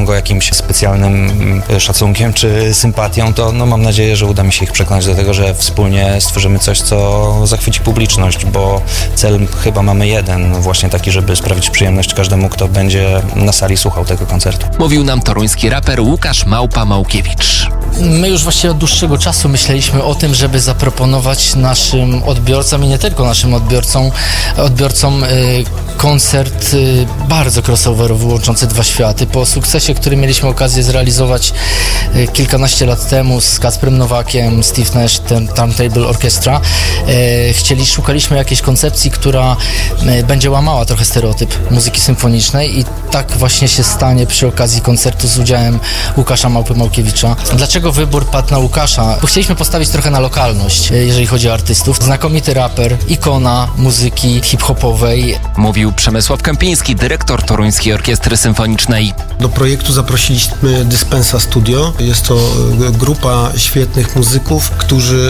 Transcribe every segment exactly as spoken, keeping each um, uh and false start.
go jakimś specjalnym szacunkiem czy sympatią, to no, mam nadzieję, że uda mi się ich przekonać do tego, że wspólnie stworzymy coś, co zachwyci publiczność, bo cel chyba mamy jeden, właśnie taki, żeby sprawić przyjemność każdemu, kto będzie na sali słuchał tego koncertu. Mówił nam toruński raper Łukasz Małpa Małkiewicz. My już właściwie od dłuższego czasu myśleliśmy o tym, żeby zaproponować naszym odbiorcom i nie tylko naszym odbiorcom, odbiorcom y, koncert y, bardzo crossoverowy, łączący dwa światy. Po sukcesie, który mieliśmy okazję zrealizować y, kilkanaście lat temu z Kacprem Nowakiem, Steve Nash, ten Turntable Orchestra, y, chcieli, szukaliśmy jakiejś koncepcji, która y, będzie łamała trochę stereotyp muzyki symfonicznej i tak właśnie się stanie przy okazji koncertu z udziałem Łukasza Małpy Małkiewicza. Dlaczego wybór padł na Łukasza? Bo chcieliśmy postawić trochę na lokalność, jeżeli chodzi o artystów. Znakomity raper, ikona muzyki hip-hopowej. Mówił Przemysław Kępiński, dyrektor Toruńskiej Orkiestry Symfonicznej. Do projektu zaprosiliśmy Dispensa Studio. Jest to grupa świetnych muzyków, którzy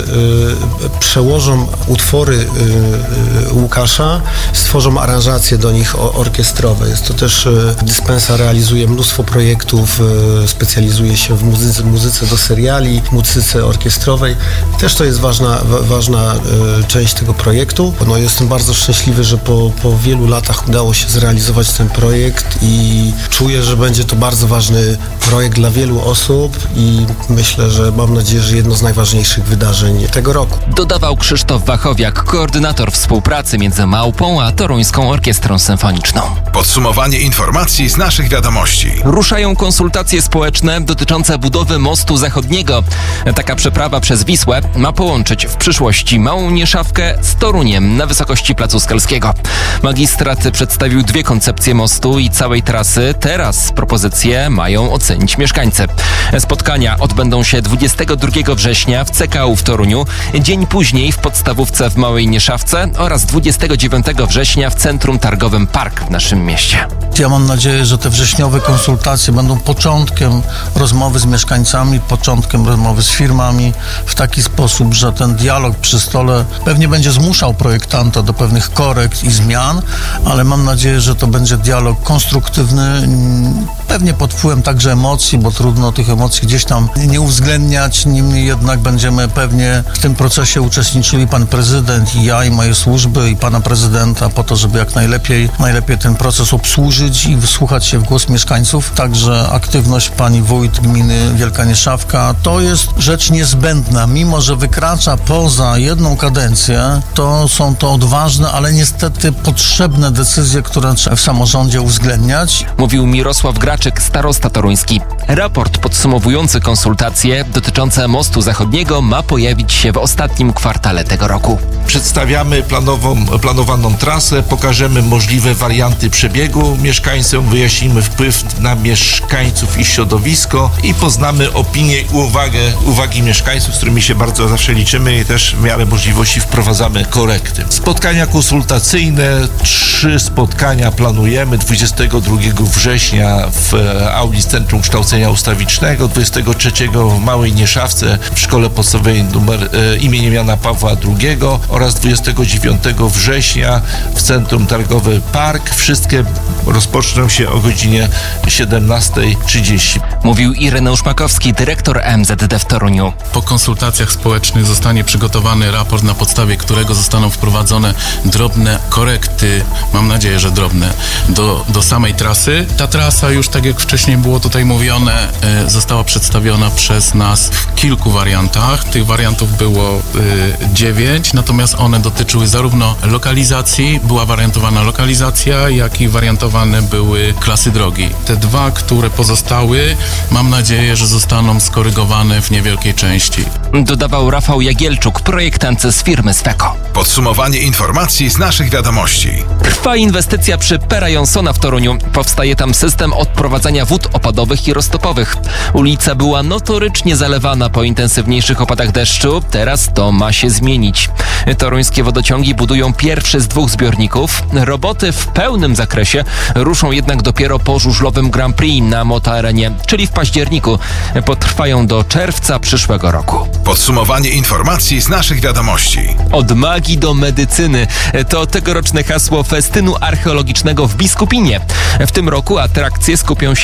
y, przełożą utwory y, y, Łukasza, stworzą aranżacje do nich orkiestrowe. Jest to też y, Dispensa realizuje mnóstwo projektów, y, specjalizuje się w muzyce, muzyce do seriali, muzyce orkiestrowej. Też to jest ważna, wa, ważna y, część tego projektu. No, jestem bardzo szczęśliwy, że po, po wielu latach udało się zrealizować ten projekt i czuję, że będzie to bardzo ważny projekt dla wielu osób i myślę, że mam nadzieję, że jedno z najważniejszych wydarzeń tego roku. Dodawał Krzysztof Wachowiak, koordynator współpracy między Małpą a Toruńską Orkiestrą Symfoniczną. Podsumowanie informacji z naszych wiadomości. Ruszają konsultacje społeczne dotyczące budowy mostu zachodniego. Taka przeprawa przez Wisłę ma połączyć w przyszłości Małą Nieszawkę z Toruniem na wysokości Placu Skalskiego. Magistrat przedstawił dwie koncepcje mostu i całej trasy. Teraz propozycje mają ocenić mieszkańcy. Spotkania odbędą się dwudziestego drugiego września w C K U w Toruniu, dzień później w podstawówce w Małej Nieszawce oraz dwudziestego dziewiątego września w Centrum Targowym Park w naszym mieście. Ja mam nadzieję, że te wrześniowe konsultacje będą początkiem rozmowy z mieszkańcami, początkiem rozmowy z firmami w taki sposób, że ten dialog przy stole pewnie będzie zmuszał projektanta do pewnych korekt i zmian, ale mam nadzieję, że to będzie dialog konstruktywny, pewnie pod wpływem także emocji, bo trudno tych emocji gdzieś tam nie uwzględniać, niemniej jednak będziemy pewnie w tym procesie uczestniczyli pan prezydent i ja i moje służby i pana prezydenta po to, żeby jak najlepiej, najlepiej ten proces obsłużyć i wsłuchać się w głos mieszkańców. Także aktywność pani wójt gminy Wielka Nieszawka to jest rzecz niezbędna, mimo że wykracza poza jedną kadencję, to są to odważne, ale niestety potrzebne decyzje, które trzeba w samorządzie uwzględniać. Mówił Mirosław Graczyk, starosta toruński. Raport podsumowujący konsultacje dotyczące mostu zachodniego ma pojawić się w ostatnim kwartale tego roku. Przedstawiamy planową, planowaną trasę, pokażemy możliwe warianty przebiegu mieszkańcom, wyjaśnimy wpływ na mieszkańców i środowisko i poznamy opinię i uwagę, uwagi mieszkańców, z którymi się bardzo zawsze liczymy i też w miarę możliwości wprowadzamy korekty. Spotkania konsultacyjne, trzy spotkania planujemy dwudziestego drugiego września w auli Centrum Kształcenia Ustawicznego, dwudziestego trzeciego w Małej Nieszawce w Szkole Podstawowej numer e, imieniem Jana Pawła drugiego oraz dwudziestego dziewiątego września w Centrum Targowy Park. Wszystkie rozpoczną się o godzinie siedemnasta trzydzieści. Mówił Ireneusz Makowski, dyrektor M Z D w Toruniu. Po konsultacjach społecznych zostanie przygotowany raport, na podstawie którego zostaną wprowadzone drobne korekty, mam nadzieję, że drobne, do, do samej trasy. Ta trasa już, tak jak wcześniej było tutaj mówione, y, została przedstawiona przez nas w kilku wariantach. Tych wariantów było y, dziewięć, natomiast one dotyczyły zarówno lokalizacji, była wariantowana lokalizacja, jak i wariantowane były klasy drogi. Te dwa, które pozostały, mam nadzieję, że zostaną skorygowane w niewielkiej części. Dodawał Rafał Jagielczuk, projektant z firmy Sweco. Podsumowanie informacji z naszych wiadomości. Trwa inwestycja przy Pera Johnsona w Toruniu. Powstaje tam system odprowadzania wód opadowych i roztopowych. Ulica była notorycznie zalewana po intensywniejszych opadach deszczu. Teraz to ma się zmienić. Toruńskie wodociągi budują pierwszy z dwóch zbiorników. Roboty w pełnym zakresie ruszą jednak dopiero po żużlowym Grand Prix na Motoarenie, czyli w październiku. Potrwają do czerwca przyszłego roku. Podsumowanie informacji z naszych wiadomości. Od magii do medycyny. To tegoroczne hasło festynu archeologicznego w Biskupinie. W tym roku atrakcje skupią się